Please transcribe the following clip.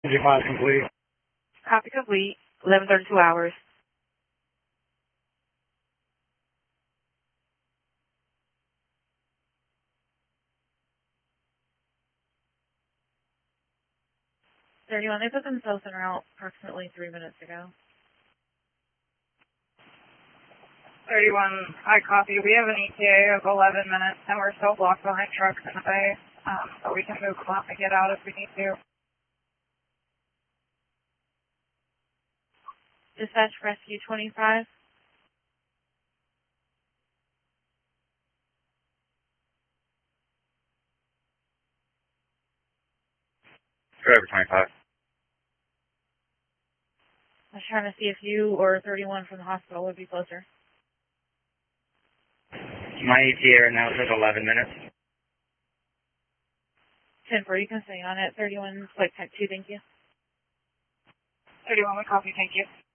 Engine 5 complete. Copy complete. 11:32 hours. They put themselves en route approximately 3 minutes ago. 31, I copy. We have an ETA of 11 minutes, and we're still blocked behind trucks in the bay, but we can move them up and get out if we need to. Dispatch Rescue 25. Driver 25. I was trying to see if you or 31 from the hospital would be closer. My ETA right now says 11 minutes. 10-4, you can stay on it. 31, like type 2, thank you. 31, we copy, thank you.